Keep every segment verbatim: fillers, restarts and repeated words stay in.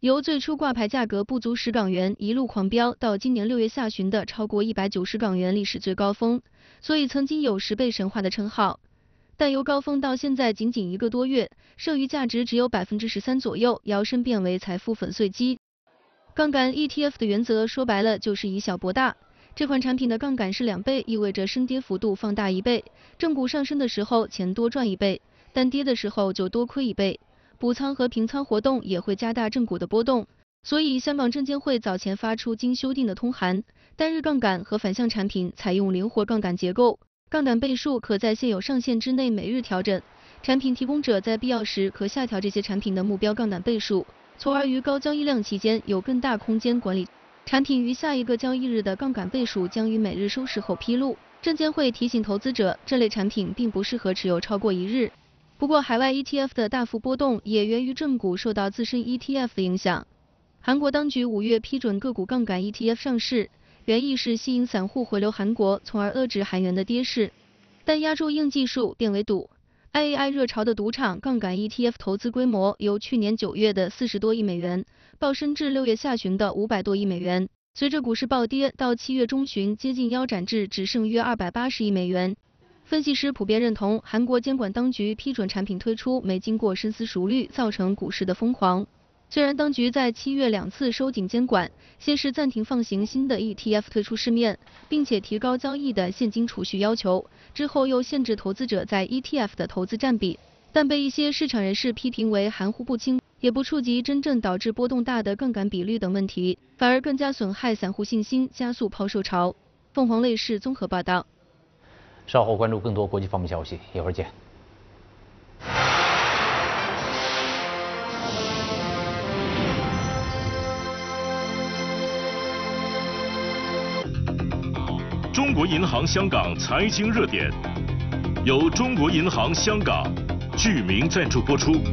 由最初挂牌价格不足十港元一路狂飙到今年六月下旬的超过一百九十港元历史最高峰，所以曾经有十倍神话的称号。但由高峰到现在仅仅一个多月，剩余价值只有百分之十三左右，摇身变为财富粉碎机。杠杆 E T F 的原则说白了就是以小博大。这款产品的杠杆是两倍，意味着升跌幅度放大一倍，正股上升的时候钱多赚一倍，但跌的时候就多亏一倍。补仓和平仓活动也会加大正股的波动，所以香港证监会早前发出经修订的通函，单日杠杆和反向产品采用灵活杠杆结构，杠杆倍数可在现有上限之内每日调整，产品提供者在必要时可下调这些产品的目标杠杆倍数，从而于高交易量期间有更大空间管理。产品于下一个交易日的杠杆倍数将于每日收市后披露。证监会提醒投资者，这类产品并不适合持有超过一日。不过，海外 E T F 的大幅波动也源于正股受到自身 E T F 的影响。韩国当局五月批准个股杠杆 E T F 上市，原意是吸引散户回流韩国，从而遏制韩元的跌势。但压住硬技术变为赌。I A I 热潮的赌场杠杆 E T F 投资规模由去年九月的四十多亿美元暴升至六月下旬的五百多亿美元。随着股市暴跌，到七月中旬接近腰斩至只剩约二百八十亿美元。分析师普遍认同，韩国监管当局批准产品推出没经过深思熟虑，造成股市的疯狂。虽然当局在七月两次收紧监管，先是暂停放行新的 E T F 推出市面，并且提高交易的现金储蓄要求，之后又限制投资者在 E T F 的投资占比，但被一些市场人士批评为含糊不清，也不触及真正导致波动大的杠杆比率等问题，反而更加损害散户信心，加速抛售潮。凤凰卫视综合报道。 稍后关注更多国际方面消息，一会儿见。 中国银行香港财经热点，由中国银行香港巨名赞助播出。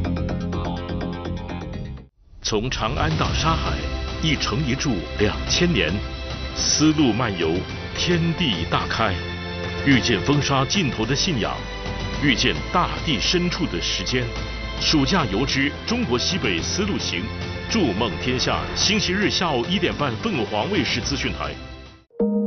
从长安到沙海，一城一筑两千年，丝路漫游，天地大开。遇见风沙尽头的信仰，遇见大地深处的时间。暑假游之中国西北丝路行，筑梦天下。星期日下午一点半，凤凰卫视资讯台。